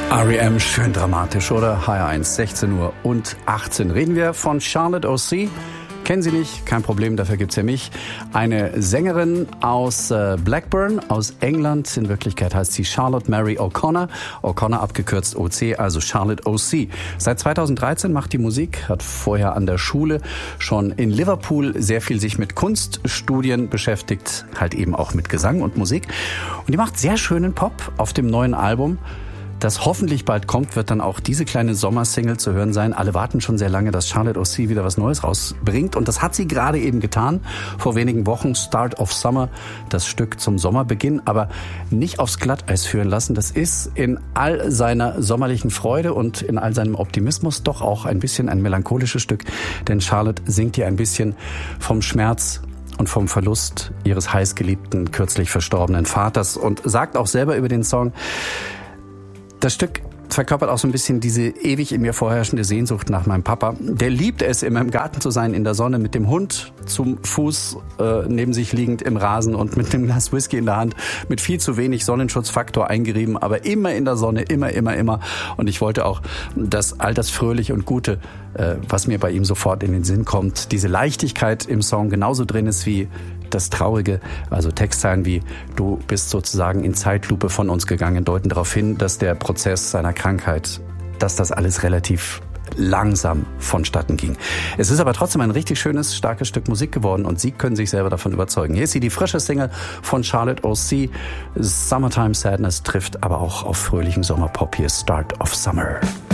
R.E.M. schön dramatisch, oder? HR1, 16 Uhr und 18. Reden wir von Charlotte O.C. Kennen Sie nicht? Kein Problem, dafür gibt's ja mich. Eine Sängerin aus Blackburn, aus England. In Wirklichkeit heißt sie Charlotte Mary O'Connor. O'Connor abgekürzt O.C., also Charlotte O.C. Seit 2013 macht die Musik, hat vorher an der Schule schon in Liverpool sehr viel sich mit Kunststudien beschäftigt, halt eben auch mit Gesang und Musik. Und die macht sehr schönen Pop auf dem neuen Album. Das hoffentlich bald kommt, wird dann auch diese kleine Sommersingle zu hören sein. Alle warten schon sehr lange, dass Charlotte O.C. wieder was Neues rausbringt. Und das hat sie gerade eben getan. Vor wenigen Wochen, Start of Summer, das Stück zum Sommerbeginn. Aber nicht aufs Glatteis führen lassen. Das ist in all seiner sommerlichen Freude und in all seinem Optimismus doch auch ein bisschen ein melancholisches Stück. Denn Charlotte singt hier ein bisschen vom Schmerz und vom Verlust ihres heißgeliebten, kürzlich verstorbenen Vaters. Und sagt auch selber über den Song: Das Stück verkörpert auch so ein bisschen diese ewig in mir vorherrschende Sehnsucht nach meinem Papa. Der liebt es, immer im Garten zu sein, in der Sonne, mit dem Hund zum Fuß neben sich liegend im Rasen und mit einem Glas Whisky in der Hand, mit viel zu wenig Sonnenschutzfaktor eingerieben, aber immer in der Sonne, immer. Und ich wollte auch, dass all das Fröhliche und Gute, was mir bei ihm sofort in den Sinn kommt, diese Leichtigkeit im Song genauso drin ist wie das Traurige, also Textzeilen wie: Du bist sozusagen in Zeitlupe von uns gegangen, deuten darauf hin, dass der Prozess seiner Krankheit, dass das alles relativ langsam vonstatten ging. Es ist aber trotzdem ein richtig schönes, starkes Stück Musik geworden und Sie können sich selber davon überzeugen. Hier ist sie, die frische Single von Charlotte O.C. Summertime Sadness trifft aber auch auf fröhlichen Sommerpop. Hier Start of Summer.